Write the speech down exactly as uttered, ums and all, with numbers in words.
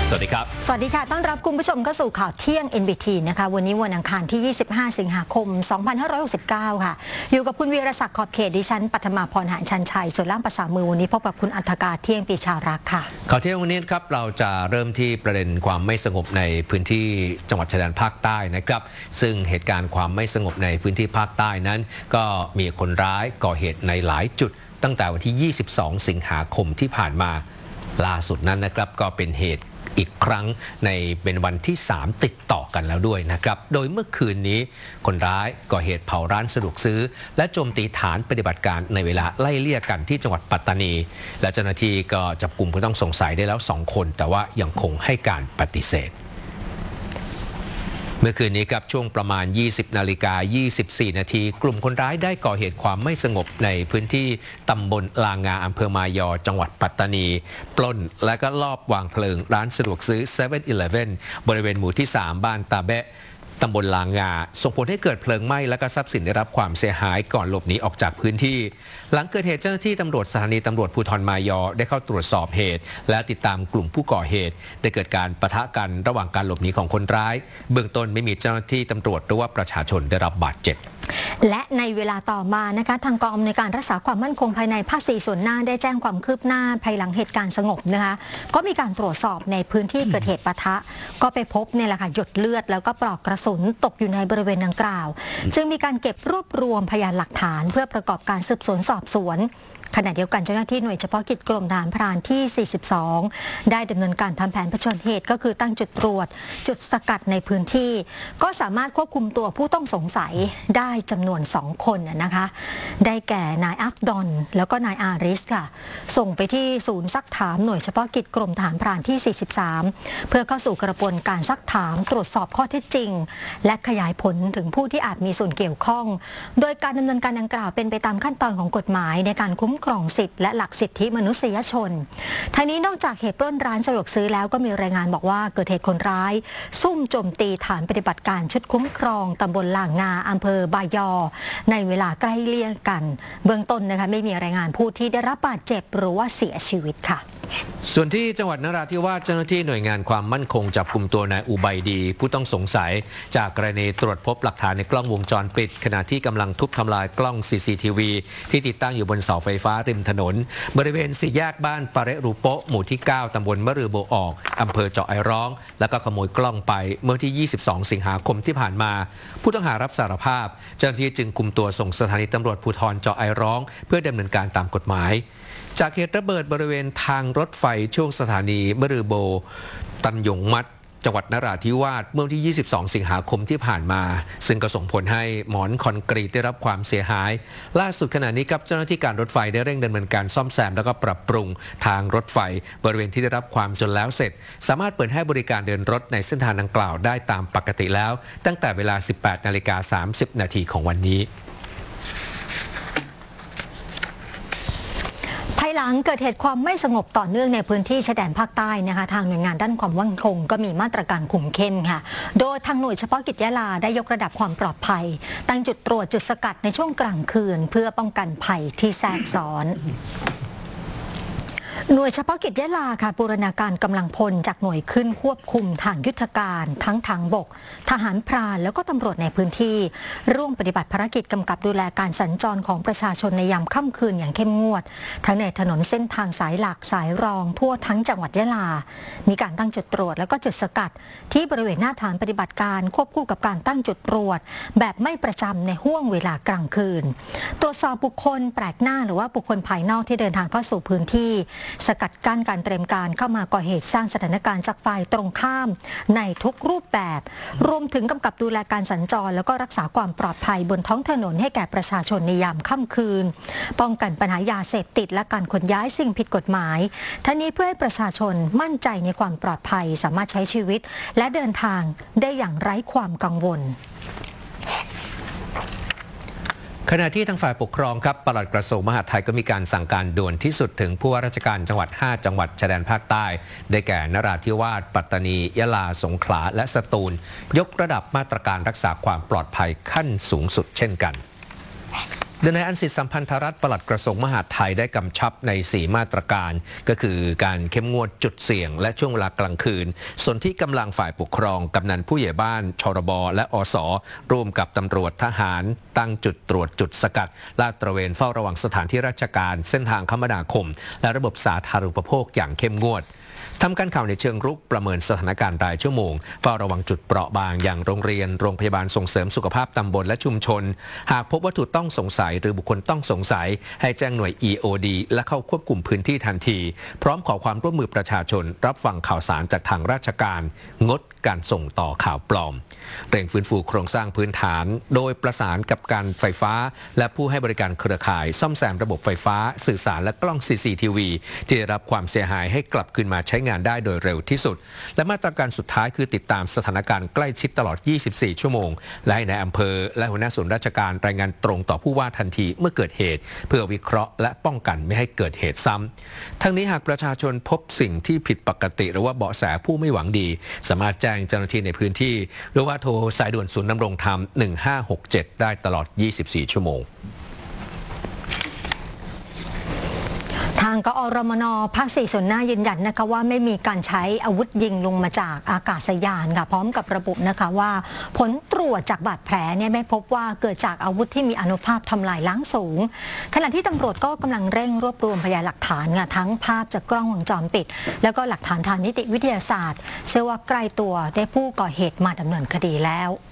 สวัสดีครับสวัสดีค่ะต้อนรับคุณผู้ชมเข้าสู่ข่าวเที่ยง เอ็น บี ที นะคะวันนี้วันอังคารที่ยี่สิบห้าสิงหาคมสองพันห้าร้อยหกสิบเก้าค่ะอยู่กับคุณวีรศักดิ์ขอบเขตดิฉันปัทมาพรหานชันชัยส่วนล่ามภาษามือวันนี้พบกับคุณอัธกาเที่ยงปีชารักษ์ค่ะข่าวเที่ยงวันนี้ครับเราจะเริ่มที่ประเด็นความไม่สงบในพื้นที่จังหวัดชายแดนภาคใต้นะครับซึ่งเหตุการณ์ความไม่สงบในพื้นที่ภาคใต้นั้นก็มีคนร้ายก่อเหตุในหลายจุดตั้งแต่วันที่ยี่สิบสองสิงหาคมที่ผ่านมาล่าสุดนั้นนะครับก็เป็นเหตุอีกครั้งในเป็นวันที่สามติดต่อกันแล้วด้วยนะครับโดยเมื่อคืนนี้คนร้ายก่อเหตุเผาร้านสะดวกซื้อและโจมตีฐานปฏิบัติการในเวลาไล่เลี่ยกันที่จังหวัดปัตตานีและเจ้าหน้าที่ก็จับกลุ่มผู้ต้องสงสัยได้แล้วสองคนแต่ว่ายังคงให้การปฏิเสธเมื่อคืนนี้ครับช่วงประมาณ ยี่สิบนาฬิกายี่สิบสี่นาทีกลุ่มคนร้ายได้ก่อเหตุความไม่สงบในพื้นที่ตำบลลางาอำเภอมายอจังหวัดปัตตานีปล้นและก็ลอบวางเพลิงร้านสะดวกซื้อ เซเว่น อีเลฟเว่น บริเวณหมู่ที่สามบ้านตาแบะตำบลลางาส่งผลให้เกิดเพลิงไหม้และก็ทรัพย์สินได้รับความเสียหายก่อนหลบหนีออกจากพื้นที่หลังเกิดเหตุเจ้าหน้าที่ตำรวจสถานีตำรวจภูธรมายอได้เข้าตรวจสอบเหตุและติดตามกลุ่มผู้ก่อเหตุได้เกิดการปะทะกันระหว่างการหลบหนีของคนร้ายเบื้องต้นไม่มีเจ้าหน้าที่ตำรวจหรือว่าประชาชนได้รับบาดเจ็บและในเวลาต่อมานะคะทางกองอำนวยการรักษาความมั่นคงภายในภาคสี่ส่วนหน้าได้แจ้งความคืบหน้าภายหลังเหตุการณ์สงบนะคะก็มีการตรวจสอบในพื้นที่เกิดเหตุปะทะก็ไปพบเนี่ยแหละค่ะหยดเลือดแล้วก็ปลอกกระสุนตกอยู่ในบริเวณดังกล่าวจึงมีการเก็บรวบรวมพยานหลักฐานเพื่อประกอบการสืบสวนสอบสวนขณะเดียวกันเจ้าหน้าที่หน่วยเฉพาะกิจกรมทหารพรานที่สี่สิบสองได้ดำเนินการทำแผนเผชิญเหตุก็คือตั้งจุดตรวจจุดสกัดในพื้นที่ก็สามารถควบคุมตัวผู้ต้องสงสัยได้จำนวนสองคนนะคะได้แก่นายอัฟดอนแล้วก็นายอาริสค่ะส่งไปที่ศูนย์ซักถามหน่วยเฉพาะกิจกรมทหารพรานที่สี่สิบสามเพื่อเข้าสู่กระบวนการซักถามตรวจสอบข้อเท็จจริงและขยายผลถึงผู้ที่อาจมีส่วนเกี่ยวข้องโดยการดำเนินการดังกล่าวเป็นไปตามขั้นตอนของกฎหมายในการคุ้มครองสิทธิและหลักสิทธิมนุษยชนทั้งนี้นอกจากเหตุปล้นร้านสะดวกซื้อแล้วก็มีรายงานบอกว่าเกิดเหตุคนร้ายซุ่มโจมตีฐานปฏิบัติการชุดคุ้มครองตำบลลางาอำเภอบายอในเวลาใกล้เลี่ยงกันเบื้องต้นนะคะไม่มีรายงานผู้ที่ได้รับบาดเจ็บหรือว่าเสียชีวิตค่ะส่วนที่จังหวัดนราธิวาสเจ้าหน้าที่หน่วยงานความมั่นคงจับกุมตัวนายอุบัยดีผู้ต้องสงสัยจากกรณีตรวจพบหลักฐานในกล้องวงจรปิดขณะที่กำลังทุบทำลายกล้อง ซี ซี ที วี ที่ติดตั้งอยู่บนเสาไฟฟ้าริมถนนบริเวณสี่แยกบ้านปาเรรูโปะหมู่ที่เก้าตำบลมะรือโบออกอำเภอเจาะไอร้องแล้วก็ขโมยกล้องไปเมื่อที่ยี่สิบสองสิงหาคมที่ผ่านมาผู้ต้องหารับสารภาพเจ้าหน้าที่จึงคุมตัวส่งสถานีตำรวจภูธรเจาะไอร้องเพื่อดำเนินการตามกฎหมายจากเหตุระเบิดบริเวณทางรถไฟช่วงสถานีมะรือโบตันหยงมัดจังหวัดนราธิวาสเมื่อที่ยี่สิบสองสิงหาคมที่ผ่านมาซึ่งก็ส่งผลให้หมอนคอนกรีตได้รับความเสียหายล่าสุดขณะนี้ครับเจ้าหน้าที่การรถไฟได้เร่งดำเนินการซ่อมแซมแล้วก็ปรับปรุงทางรถไฟบริเวณที่ได้รับความจนแล้วเสร็จสามารถเปิดให้บริการเดินรถในเส้นทางดังกล่าวได้ตามปกติแล้วตั้งแต่เวลา สิบแปดนาฬิกาสามสิบนาทีของวันนี้ภายหลังเกิดเหตุความไม่สงบต่อเนื่องในพื้นที่ชายแดนภาคใต้นะคะทางหน่วยงานด้านความมั่นคงก็มีมาตรการคุมเข้มค่ะโดยทางหน่วยเฉพาะกิจยะลาได้ยกระดับความปลอดภัยตั้งจุดตรวจจุดสกัดในช่วงกลางคืนเพื่อป้องกันภัยที่แทรกซ้อนหน่วยเฉพาะกิจยะลาค่ะบูรณาการกำลังพลจากหน่วยขึ้นควบคุมทางยุทธการทั้งทางบกทหารพรานแล้วก็ตำรวจในพื้นที่ร่วมปฏิบัติภารกิจกำกับดูแลการสัญจรของประชาชนในยามค่ำคืนอย่างเข้มงวดทั้งในถนนเส้นทางสายหลักสายรองทั่วทั้งจังหวัดยะลามีการตั้งจุดตรวจแล้วก็จุดสกัดที่บริเวณหน้าฐานปฏิบัติการควบคู่กับการตั้งจุดตรวจแบบไม่ประจำในห้วงเวลากลางคืนตรวจสอบบุคคลแปลกหน้าหรือว่าบุคคลภายนอกที่เดินทางเข้าสู่พื้นที่สกัดกั้นการเตรียมการเข้ามาก่อเหตุสร้างสถานการณ์จากฝ่ายตรงข้ามในทุกรูปแบบรวมถึงกำกับดูแลการสัญจรแล้วก็รักษาความปลอดภัยบนท้องถนนให้แก่ประชาชนในยามค่ำคืนป้องกันปัญหายาเสพติดและการขนย้ายสิ่งผิดกฎหมายทั้งนี้เพื่อให้ประชาชนมั่นใจในความปลอดภัยสามารถใช้ชีวิตและเดินทางได้อย่างไร้ความกังวลขณะที่ทางฝ่ายปกครองครับปลัดกระทรวงมหาดไทยก็มีการสั่งการด่วนที่สุดถึงผู้ว่าราชการจังหวัดห้าจังหวัดชายแดนภาคใต้ได้แก่นราธิวาสปัตตานียะลาสงขลาและสตูลยกระดับมาตรการรักษาความปลอดภัยขั้นสูงสุดเช่นกันโดยนายอันสิทธิสัมพันธรัตน์ปลัดกระทรวงมหาดไทยได้กำชับในสี่มาตรการก็คือการเข้มงวดจุดเสี่ยงและช่วงเวลากลางคืนส่วนที่กำลังฝ่ายปกครองกำนันผู้ใหญ่บ้านชรบและอสร่วมกับตำรวจทหารตั้งจุดตรวจจุดสกัดลาดตระเวนเฝ้าระวังสถานที่ราชการเส้นทางคมนาคมและระบบสาธารณูปโภคอย่างเข้มงวดทำการข่าวในเชิงรุกประเมินสถานการณ์รายชั่วโมงเฝ้าระวังจุดเปราะบางอย่างโรงเรียนโรงพยาบาลส่งเสริมสุขภาพตำบลและชุมชนหากพบวัตถุต้องสงสัยหรือบุคคลต้องสงสัยให้แจ้งหน่วย อี โอ ดี และเข้าควบคุมพื้นที่ทันทีพร้อมขอความร่วมมือประชาชนรับฟังข่าวสารจากทางราชการงดการส่งต่อข่าวปลอมเร่งฟื้นฟูโครงสร้างพื้นฐานโดยประสานกับการไฟฟ้าและผู้ให้บริการเครือข่ายซ่อมแซมระบบไฟฟ้าสื่อสารและกล้อง ซี ซี ที วี ที่ได้รับความเสียหายให้กลับคืนมาใช้งานได้โดยเร็วที่สุดและมาตรการสุดท้ายคือติดตามสถานการณ์ใกล้ชิดตลอด ยี่สิบสี่ ชั่วโมงและให้นายอำเภอและหัวหน้าส่วนราชการรายงานตรงต่อผู้ว่าทันทีเมื่อเกิดเหตุเพื่อวิเคราะห์และป้องกันไม่ให้เกิดเหตุซ้ำทั้งนี้หากประชาชนพบสิ่งที่ผิดปกติหรือว่าเบาะแสผู้ไม่หวังดีสามารถแจ้งเจ้าหน้าที่ในพื้นที่หรือว่าโทรสายด่วนศูนย์ดำรงธรรมหนึ่งห้าหกเจ็ดได้ตลอดยี่สิบสี่ชั่วโมงทางกอรมน.ภาคสี่ส่วนหน้ายืนยันนะคะว่าไม่มีการใช้อาวุธยิงลงมาจากอากาศยานค่ะพร้อมกับระบุนะคะว่าผลตรวจจากบาดแผลเนี่ยไม่พบว่าเกิดจากอาวุธที่มีอานุภาพทำลายล้างสูงขณะที่ตำรวจก็กำลังเร่งรวบรวมพยานหลักฐานค่ะทั้งภาพจากกล้องวงจรปิดแล้วก็หลักฐานทางนิติวิทยาศาสตร์เชื่อว่าใกล้ตัวได้ผู้ก่อเหตุมาดำเนินคดีแล้ว